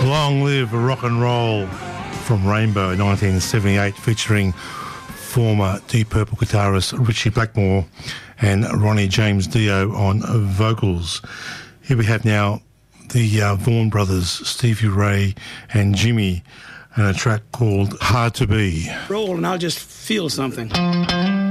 Long Live Rock and Roll from Rainbow 1978, featuring former Deep Purple guitarist Ritchie Blackmore and Ronnie James Dio on vocals. Here we have now the Vaughan brothers, Stevie Ray and Jimmy, and a track called Hard to Be. Roll and I'll just feel something.